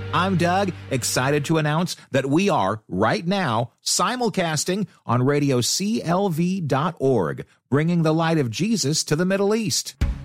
I'm Doug, excited to announce that we are, right now, simulcasting on radioclv.org, bringing the light of Jesus to the Middle East.